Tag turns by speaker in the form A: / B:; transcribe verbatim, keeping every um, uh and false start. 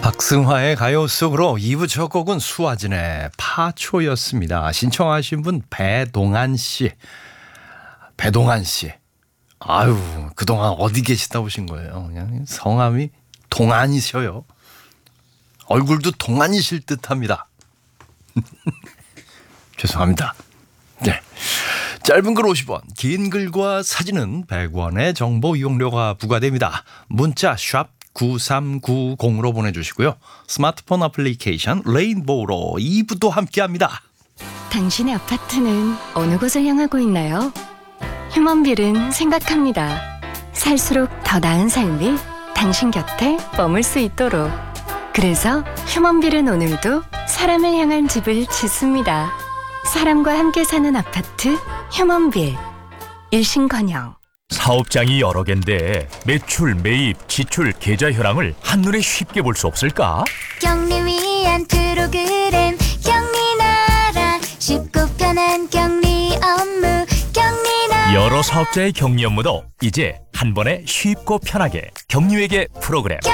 A: 박승화의 가요 속으로 이 부 첫 곡은 수아진의 파초였습니다. 신청하신 분 배동안 씨. 배동안 씨. 아유, 그동안 어디 계시다 오신 거예요? 그냥 성함이 동안이셔요. 얼굴도 동안이실 듯합니다. 죄송합니다. 네. 짧은 글 오십 원, 긴 글과 사진은 백 원의 정보 이용료가 부과됩니다. 문자 샵 구삼구공으로 보내주시고요. 스마트폰 애플리케이션 레인보우로 이 부도 함께합니다.
B: 당신의 아파트는 어느 곳을 향하고 있나요? 휴먼빌은 생각합니다. 살수록 더 나은 삶이 당신 곁에 머물 수 있도록. 그래서 휴먼빌은 오늘도 사람을 향한 집을 짓습니다. 사람과 함께 사는 아파트 휴먼빌. 일신건영.
C: 사업장이 여러 개인데 매출, 매입, 지출, 계좌 현황을 한눈에 쉽게 볼 수 없을까?
D: 격리 위한 프로그램 격리나라 쉽고 편한 격리 업무 격리나라.
C: 여러 사업자의 격리 업무도 이제 한 번에 쉽고 편하게 격리회계 프로그램